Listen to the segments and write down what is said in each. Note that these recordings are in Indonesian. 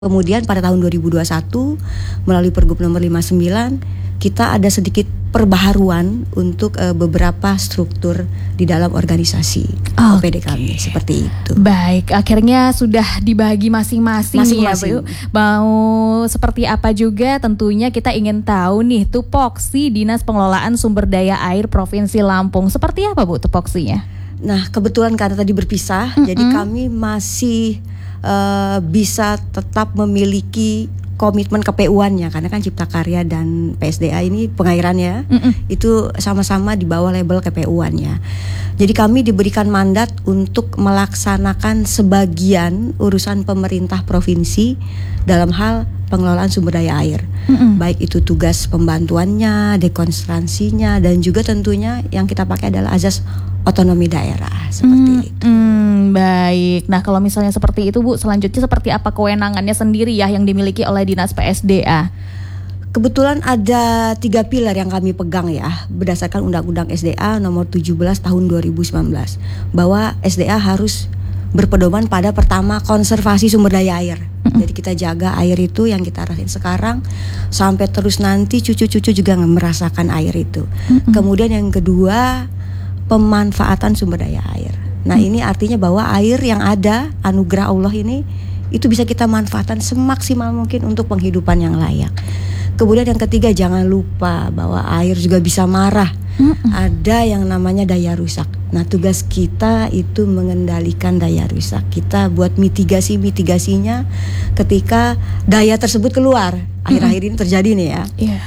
Kemudian pada tahun 2021 melalui Pergub nomor 59 kita ada sedikit perbaharuan untuk beberapa struktur di dalam organisasi OPD kami seperti itu. Baik, akhirnya sudah dibagi masing-masing ya Bu. Mau seperti apa juga tentunya kita ingin tahu nih tupoksi Dinas Pengelolaan Sumber Daya Air Provinsi Lampung. Seperti apa Bu tupoksinya? Nah kebetulan karena tadi berpisah, jadi kami masih bisa tetap memiliki komitmen KPU-annya karena kan Cipta Karya dan PSDA ini pengairannya itu sama-sama di bawah label KPU-annya. Jadi kami diberikan mandat untuk melaksanakan sebagian urusan pemerintah provinsi dalam hal pengelolaan sumber daya air. Baik itu tugas pembantuannya, dekonstruksinya, dan juga tentunya yang kita pakai adalah azas otonomi daerah seperti itu. Baik, nah kalau misalnya seperti itu Bu, selanjutnya seperti apa kewenangannya sendiri ya yang dimiliki oleh Dinas PSDA? Kebetulan ada 3 pilar yang kami pegang ya berdasarkan Undang-Undang SDA nomor 17 tahun 2019 bahwa SDA harus berpedoman pada pertama konservasi sumber daya air. Jadi kita jaga air itu yang kita rasain sekarang sampai terus nanti cucu-cucu juga merasakan air itu. Kemudian yang kedua pemanfaatan sumber daya air. Nah ini artinya bahwa air yang ada anugerah Allah ini itu bisa kita manfaatkan semaksimal mungkin untuk penghidupan yang layak. Kemudian yang ketiga jangan lupa bahwa air juga bisa marah. Ada yang namanya daya rusak. Nah tugas kita itu mengendalikan daya rusak. Kita buat mitigasinya ketika daya tersebut keluar. Akhir-akhir ini terjadi nih ya.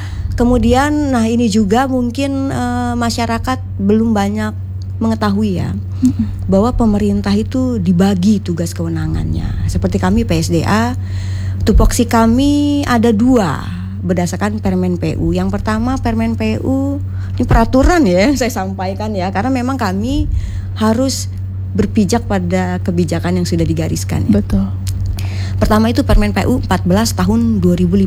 Kemudian nah ini juga mungkin masyarakat belum banyak mengetahui ya bahwa pemerintah itu dibagi tugas kewenangannya. Seperti kami PSDA, tupoksi kami ada 2 berdasarkan Permen PU. Yang pertama Permen PU ini peraturan ya saya sampaikan ya karena memang kami harus berpijak pada kebijakan yang sudah digariskan ya. Betul. Pertama itu Permen PU 14 tahun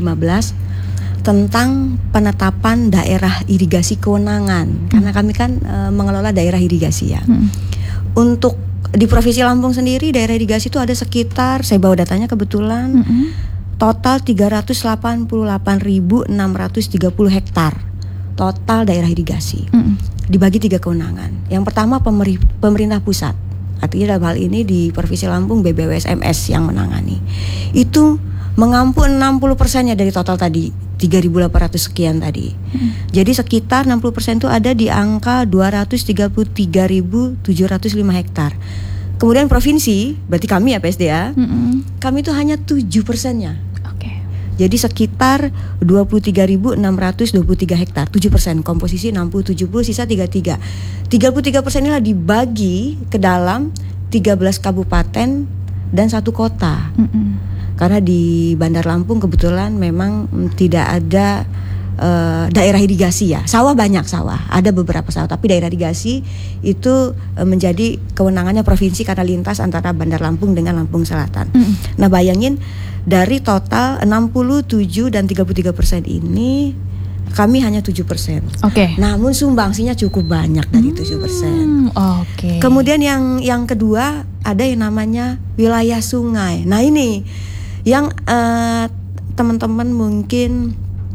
2015 tentang penetapan daerah irigasi kewenangan karena kami kan mengelola daerah irigasi ya. Untuk di Provinsi Lampung sendiri daerah irigasi itu ada sekitar, saya bawa datanya kebetulan, total 388.630 hektar total daerah irigasi. Dibagi 3 kewenangan. Yang pertama pemerintah pusat. Artinya dalam hal ini di Provinsi Lampung BBWSMS yang menangani. Itu mengampun 60%-nya dari total tadi 3.800 sekian tadi. Jadi sekitar 60% itu ada di angka 233.705 hektar. Kemudian provinsi, berarti kami ya PSDA, kami itu hanya 7%-nya. Jadi sekitar 23.623 hektar, 7%, komposisi 60-70, sisa 33. 33% inilah dibagi ke dalam 13 kabupaten dan 1 kota. Karena di Bandar Lampung kebetulan memang tidak ada daerah irigasi ya. Sawah banyak sawah, ada beberapa sawah, tapi daerah irigasi itu menjadi kewenangannya provinsi karena lintas antara Bandar Lampung dengan Lampung Selatan. Nah bayangin dari total 67 dan 33% ini kami hanya 7%. Namun sumbangsinya cukup banyak dari 7%. Kemudian yang kedua ada yang namanya wilayah sungai. Nah ini yang teman-teman mungkin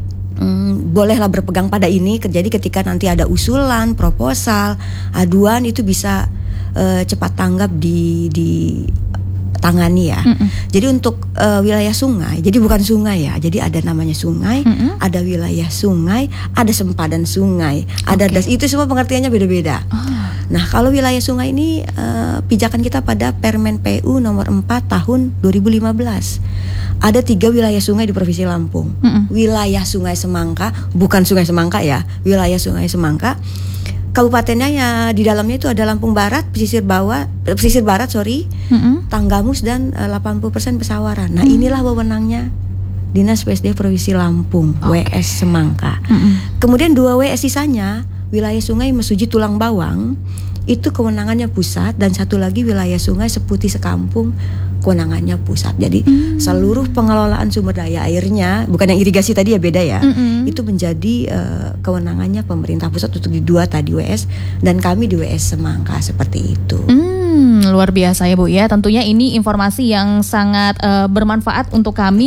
bolehlah berpegang pada ini. Jadi ketika nanti ada usulan, proposal, aduan itu bisa cepat tanggap di tangani ya. Jadi untuk wilayah sungai, jadi bukan sungai ya. Jadi ada namanya sungai, ada wilayah sungai, ada sempadan sungai, ada das. Itu semua pengertiannya beda-beda. Nah, kalau wilayah sungai ini pijakan kita pada Permen PU nomor 4 tahun 2015. Ada 3 wilayah sungai di Provinsi Lampung. Wilayah Sungai Semangka, bukan Sungai Semangka ya, wilayah Sungai Semangka. Kabupatennya ya di dalamnya itu ada Lampung Barat, pesisir barat, Tanggamus dan 80% Pesawaran. Nah, inilah wewenangnya Dinas PSDA Provinsi Lampung, WS Semangka. Kemudian 2 WS sisanya, wilayah Sungai Mesuji Tulang Bawang, itu kewenangannya pusat, dan 1 lagi wilayah Sungai Seputi Sekampung, kewenangannya pusat. Jadi seluruh pengelolaan sumber daya airnya, bukan yang irigasi tadi ya, beda ya. Itu menjadi kewenangannya pemerintah pusat untuk di 2 tadi WS, dan kami di WS Semangka seperti itu. Luar biasa ya Bu ya. Tentunya ini informasi yang sangat bermanfaat untuk kami.